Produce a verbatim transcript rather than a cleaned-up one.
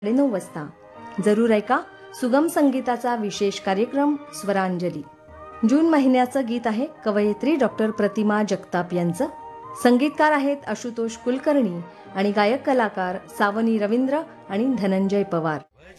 नऊ वाजता जरूर ऐका सुगम संगीताचा विशेष कार्यक्रम स्वरांजली. जून महिन्याचं गीत आहे कवयित्री डॉक्टर प्रतिमा जगताप यांचं. संगीतकार आहेत आशुतोष कुलकर्णी आणि गायक कलाकार सावनी रवींद्र आणि धनंजय पवार.